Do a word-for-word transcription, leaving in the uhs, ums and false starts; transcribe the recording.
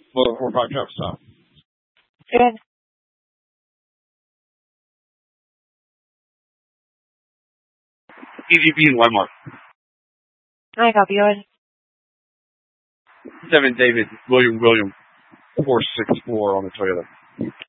Well, four five truck stop. Good. E D P and Landmark. I copy you. Seven David William William four six four on the Toyota.